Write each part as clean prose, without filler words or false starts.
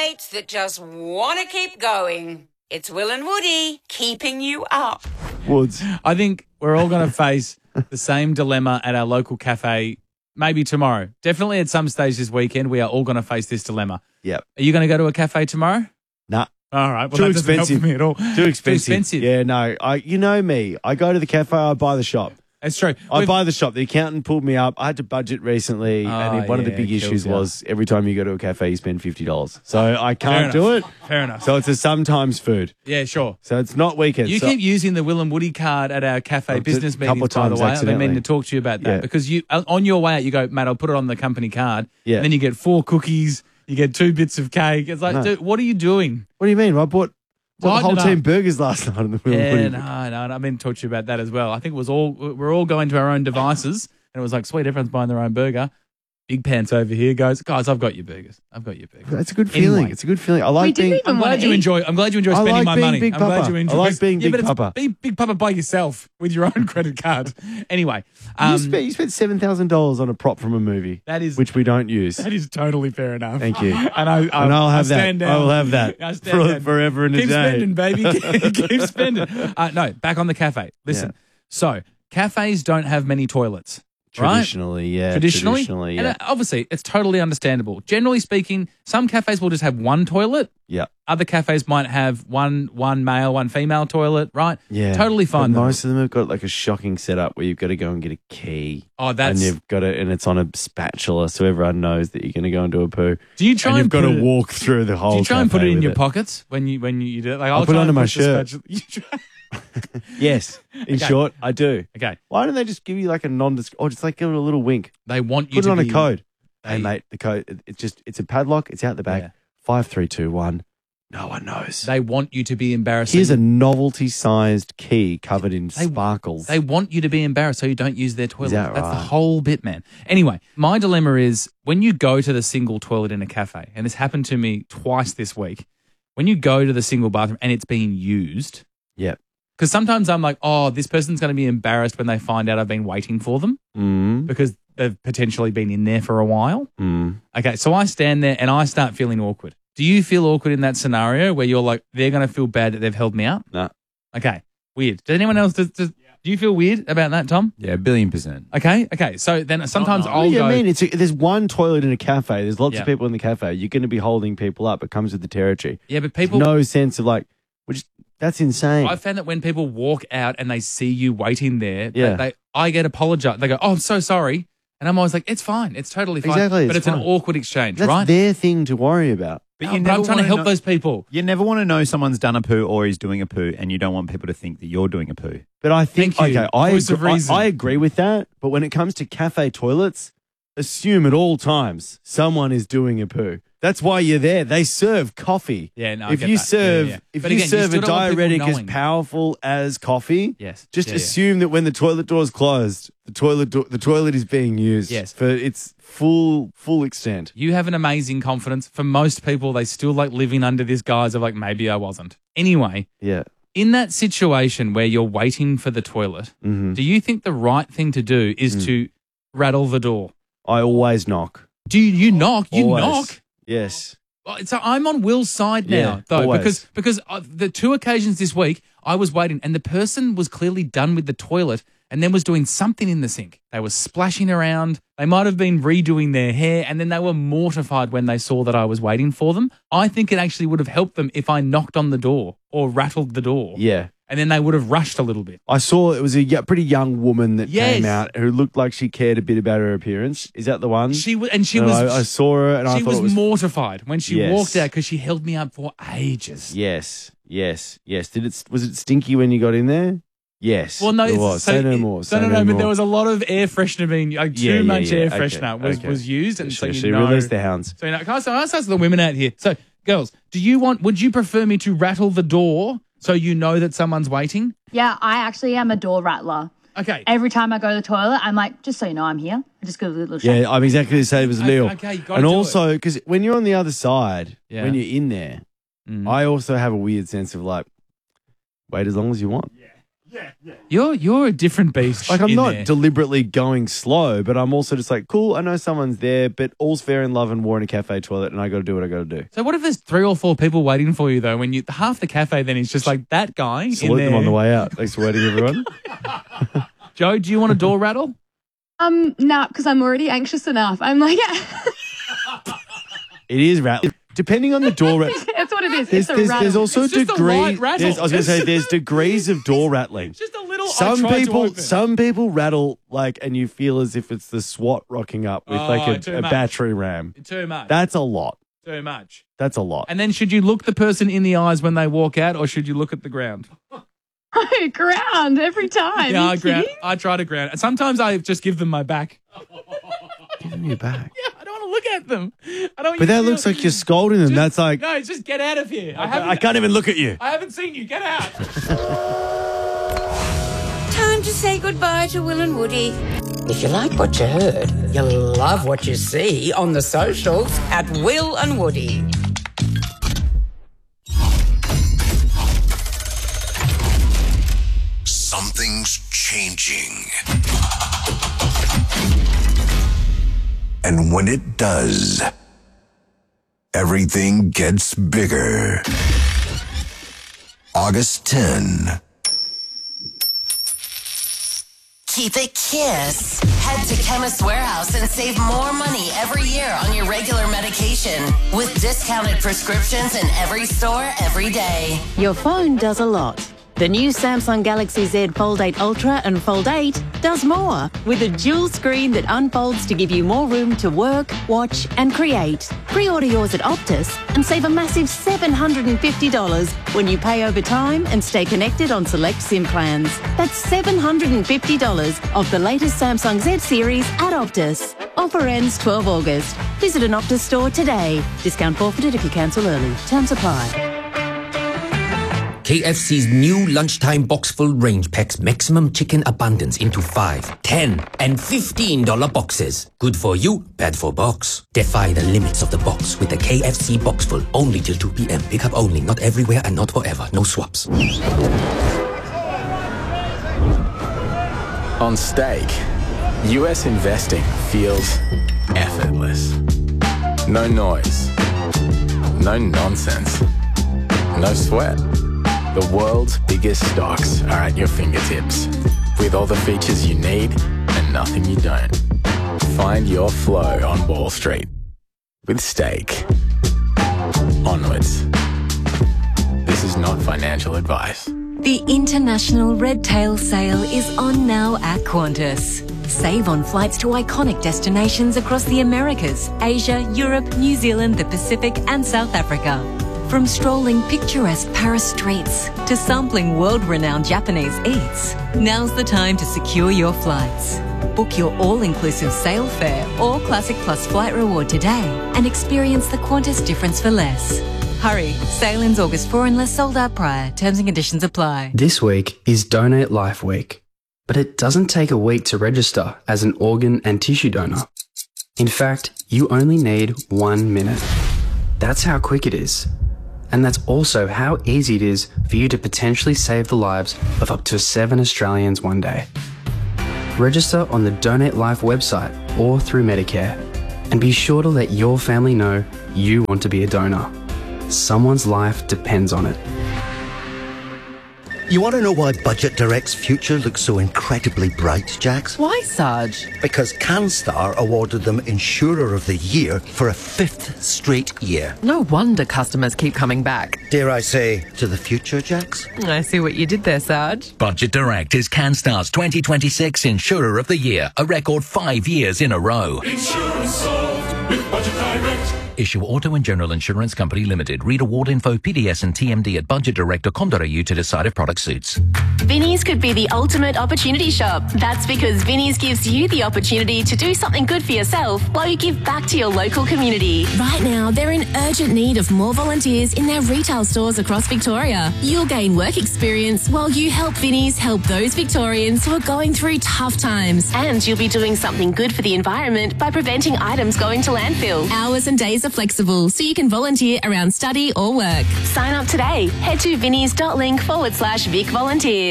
dates that just want to keep going. It's Will and Woody keeping you up. Woods. I think we're all going to face the same dilemma at our local cafe maybe tomorrow. Definitely at some stage this weekend, we are all going to face this dilemma. Yep. Are you going to go to a cafe tomorrow? Nah. All right. Well, Too that doesn't help expensive. me at all. Too expensive. Yeah, no. You know me. I go to the cafe, I buy the shop. That's true. I buy the shop. The accountant pulled me up. I had to budget recently, and one of the big issues was every time you go to a cafe, you spend $50. So I can't do it. Fair enough. So it's a sometimes food. Yeah, sure. So it's not weekends. You keep using the Will and Woody card at our cafe business meetings, by the way. I've been meaning to talk to you about that because you, on your way out, you go, mate, I'll put it on the company card. Yeah. And then you get 4 cookies, you get 2 bits of cake. It's like, dude, what are you doing? What do you mean? I bought the whole team burgers last night on the Will and Woody. No. I mean, talk to you about that as well. I think it was we're all going to our own devices, and it was like, sweet, everyone's buying their own burger. Big Pants over here goes, guys, I've got your burgers. That's a good feeling. Anyway. It's a good feeling. I like being. I'm glad you enjoy spending my money. Big I'm glad Papa. you enjoy. I like being Big Papa. Be Big Papa by yourself with your own credit card. Anyway, You spent $7,000 on a prop from a movie. That is which we don't use. That is totally fair enough. Thank you. And I'll have that. stand down. I will have that forever and a day. Keep spending, baby. Keep spending. No, back on the cafe. Listen. So cafes don't have many toilets. Traditionally, yeah. Traditionally, yeah. And obviously, it's totally understandable. Generally speaking, some cafes will just have one toilet. Yeah. Other cafes might have one male, one female toilet, right? Yeah. Totally fine. But most of them have got like a shocking setup where you've got to go and get a key. Oh, that's... And it's on a spatula so everyone knows that you're going to go and do a poo. Do you try and you've got to put it- walk through the whole Do you try and put it cafe in with your pockets when you do it? Like, I'll put it try under and my push the shirt. spatula- You try- Yes. In short, I do. Okay. Why don't they just give you like a or just like give it a little wink? They want you Put to it on be... a code. Hey, mate, the code, it's a padlock. It's out the back. Yeah. 5321. No one knows. They want you to be embarrassing. Here's a novelty-sized key covered in sparkles. They want you to be embarrassed so you don't use their toilet. that That's the right? whole bit, man. Anyway, my dilemma is when you go to the single toilet in a cafe, and this happened to me twice this week, when you go to the single bathroom and it's being used, Yep. because sometimes I'm like, oh, this person's going to be embarrassed when they find out I've been waiting for them because they've potentially been in there for a while. Okay, so I stand there and I start feeling awkward. Do you feel awkward in that scenario where you're like, they're going to feel bad that they've held me up? No. Okay, weird. Does anyone else, do you feel weird about that, Tom? Yeah, 1,000,000,000%. Okay. So then sometimes What I'll do you go. mean? There's one toilet in a cafe. There's lots Yeah. of people in the cafe. You're going to be holding people up. It comes with the territory. Yeah, but people. No sense of like, that's insane. I found that when people walk out and they see you waiting there, Yeah. I get apologized. They go, "Oh, I'm so sorry," and I'm always like, "It's fine. It's totally fine." Exactly, but it's it's an fine. awkward exchange, That's right? their thing to worry about. But I'm trying to help those people. You never want to know someone's done a poo or is doing a poo, and you don't want people to think that you're doing a poo. But I think, Thank you. okay, Voice of reason. I agree with that. But when it comes to cafe toilets, assume at all times someone is doing a poo. That's why you're there. They serve coffee. Yeah, no, I if get you that. serve, Yeah. if But you again, you serve still a don't want people diuretic as knowing. powerful as coffee, Yes. just Yeah. assume that when the toilet door is closed, the toilet is being used Yes. for its full extent. You have an amazing confidence. For most people, they still like living under this guise of like, maybe I wasn't. Anyway, Yeah. in that situation where you're waiting for the toilet, do you think the right thing to do is to rattle the door? I always knock. Do you knock? You Always. knock? Yes. So I'm on Will's side now, Yeah, though, always. because the 2 occasions this week I was waiting, and the person was clearly done with the toilet, and then was doing something in the sink. They were splashing around. They might have been redoing their hair, and then they were mortified when they saw that I was waiting for them. I think it actually would have helped them if I knocked on the door or rattled the door. Yeah. And then they would have rushed a little bit. I saw it was a pretty young woman that Yes. came out who looked like she cared a bit about her appearance. Is that the one? She was I saw her and I she thought was it was mortified when she Yes. walked out because she held me up for ages. Yes. Was it stinky when you got in there? Yes. Well, no, it was. Say no more. Say No, no but more. there was a lot of air freshener being too much air Okay, freshener was used, and so she you know. released the hounds. So can I ask the women out here? So, girls, would you prefer me to rattle the door so you know that someone's waiting? Yeah, I actually am a door rattler. Okay. Every time I go to the toilet, I'm like, just so you know, I'm here. I just give a little shake. Yeah, I'm exactly the same as Leo. Okay, you gotta and do also, because when you're on the other side, Yeah. when you're in there, I also have a weird sense of like, wait as long as you want. You're a different beast. Like, I'm in not there. deliberately going slow, but I'm also just like, cool, I know someone's there, but all's fair in love and war in a cafe toilet, and I got to do what I got to do. So what if there's 3 or 4 people waiting for you though? When you half the cafe then is just like that guy in Salute there. them on the way out. Thanks for waiting, everyone. Joe, do you want a door rattle? Nah, because I'm already anxious enough. I'm like, It is rattling. Depending on the door rattle. that's what it is. It's a rattle. There's also It's just a degrees. light rattle. I was going to say there's degrees of door rattling. Just a little. I Some tried to people, open. some people rattle like, and you feel as if it's the SWAT rocking up with like too a much. battery ram. Too much. That's a lot. Too much. That's a lot. And then should you look the person in the eyes when they walk out, or should you look at the ground? Ground every time. Yeah, Are you kidding? I try to ground. And sometimes I just give them my back. Give them your back. Yeah, I don't want to look at them. I don't. But that looks like you're scolding them. Just- That's like, no, just get out of here. I can't even look at you. I haven't seen you. Get out. Time to say goodbye to Will and Woody. If you like what you heard, you'll love what you see on the socials. At Will and Woody. Something's changing. And when it does, everything gets bigger. August 10. Keep it Kiss. Head to Chemist Warehouse and save more money every year on your regular medication with discounted prescriptions in every store every day. Your phone does a lot. The new Samsung Galaxy Z Fold 8 Ultra and Fold 8 does more with a dual screen that unfolds to give you more room to work, watch and create. Pre-order yours at Optus and save a massive $750 when you pay over time and stay connected on select SIM plans. That's $750 of the latest Samsung Z series at Optus. Offer ends 12 August. Visit an Optus store today. Discount forfeited if you cancel early. Terms apply. KFC's new lunchtime box full range packs maximum chicken abundance into 5, 10, and $15 boxes. Good for you, bad for box. Defy the limits of the box with the KFC box full only till 2 p.m. Pick up only, not everywhere and not forever. No swaps. On Stake, US investing feels effortless. No noise. No nonsense. No sweat. The world's biggest stocks are at your fingertips, with all the features you need and nothing you don't. Find your flow on Wall Street with Stake. Onwards. This is not financial advice. The International Red Tail Sale is on now at Qantas. Save on flights to iconic destinations across the Americas, Asia, Europe, New Zealand, the Pacific and South Africa. From strolling picturesque Paris streets to sampling world-renowned Japanese eats, now's the time to secure your flights. Book your all-inclusive sale fare or Classic Plus flight reward today and experience the Qantas difference for less. Hurry, sale ends August 4 unless sold out prior. Terms and conditions apply. This week is Donate Life Week, but it doesn't take a week to register as an organ and tissue donor. In fact, you only need 1 minute. That's how quick it is. And that's also how easy it is for you to potentially save the lives of up to 7 Australians one day. Register on the Donate Life website or through Medicare, and be sure to let your family know you want to be a donor. Someone's life depends on it. You want to know why Budget Direct's future looks so incredibly bright, Jax? Why, Sarge? Because CanStar awarded them Insurer of the Year for a 5th straight year. No wonder customers keep coming back. Dare I say, to the future, Jax? I see what you did there, Sarge. Budget Direct is CanStar's 2026 Insurer of the Year, a record 5 years in a row. Insurance solved with Budget Direct. Issue Auto and General Insurance Company Limited. Read award info, PDS and TMD at budgetdirect.com.au to decide if product suits. Vinnie's could be the ultimate opportunity shop. That's because Vinnie's gives you the opportunity to do something good for yourself while you give back to your local community. Right now, they're in urgent need of more volunteers in their retail stores across Victoria. You'll gain work experience while you help Vinnie's help those Victorians who are going through tough times. And you'll be doing something good for the environment by preventing items going to landfill. Hours and days are flexible, so you can volunteer around study or work. Sign up today. Head to vinnies.link/Vic Volunteer.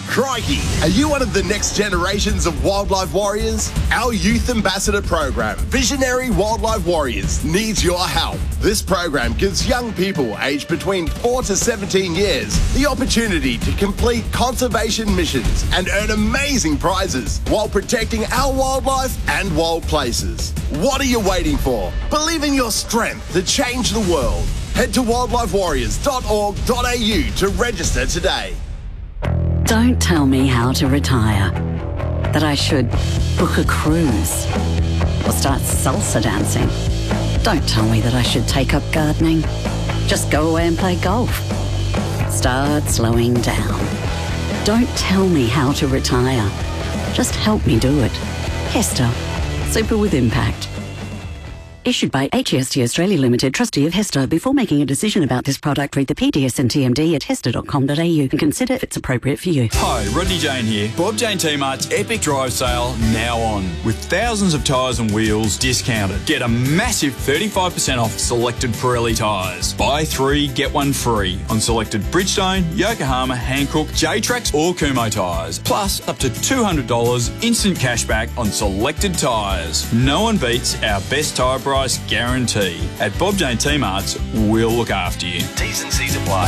Crikey, are you one of the next generations of wildlife warriors? Our Youth Ambassador program, Visionary Wildlife Warriors, needs your help. This program gives young people aged between 4 to 17 years the opportunity to complete conservation missions and earn amazing prizes while protecting our wildlife and wild places. What are you waiting for? Believe in your strength to change the world. Head to wildlifewarriors.org.au to register today. Don't tell me how to retire. That I should book a cruise or start salsa dancing. Don't tell me that I should take up gardening. Just go away and play golf. Start slowing down. Don't tell me how to retire. Just help me do it. Hester. Super with impact. Issued by HEST Australia Limited, trustee of Hester. Before making a decision about this product, read the PDS and TMD at hester.com.au and consider if it's appropriate for you. Hi, Rodney Jane here. Bob Jane T-Mart's Epic Drive Sale now on. With thousands of tyres and wheels discounted. Get a massive 35% off selected Pirelli tyres. Buy 3, get 1 free on selected Bridgestone, Yokohama, Hankook, J-Trax or Kumho tyres. Plus up to $200 instant cashback on selected tyres. No one beats our best tyre price guarantee. At Bob Jane T-Mart's, we'll look after you. T's and C's apply.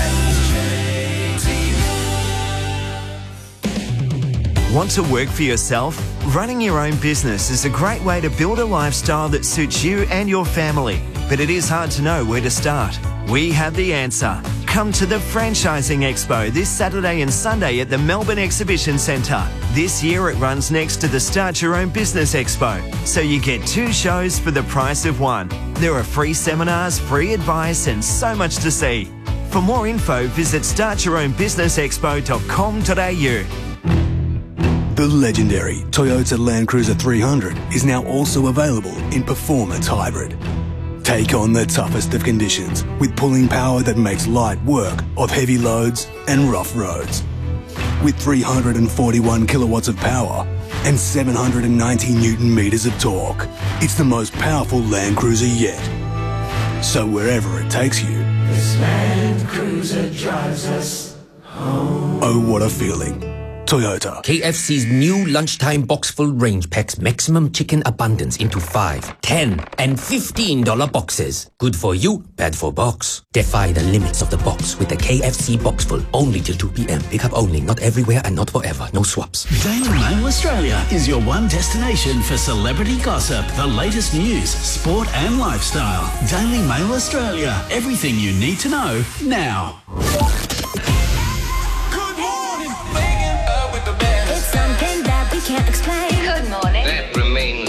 Want to work for yourself? Running your own business is a great way to build a lifestyle that suits you and your family. But it is hard to know where to start. We have the answer. Come to the Franchising Expo this Saturday and Sunday at the Melbourne Exhibition Centre. This year it runs next to the Start Your Own Business Expo, so you get 2 shows for the price of 1. There are free seminars, free advice and so much to see. For more info, visit startyourownbusinessexpo.com.au. The legendary Toyota Land Cruiser 300 is now also available in Performance Hybrid. Take on the toughest of conditions with pulling power that makes light work of heavy loads and rough roads. With 341 kilowatts of power and 790 Newton meters of torque, it's the most powerful Land Cruiser yet. So wherever it takes you, this Land Cruiser drives us home. Oh, what a feeling. Toyota. KFC's new lunchtime box full range packs maximum chicken abundance into 5, 10 and $15 boxes. Good for you, bad for box. Defy the limits of the box with the KFC box full only till 2 p.m. Pick up only, not everywhere and not forever. No swaps. Daily Mail Australia is your one destination for celebrity gossip, the latest news, sport and lifestyle. Daily Mail Australia. Everything you need to know now.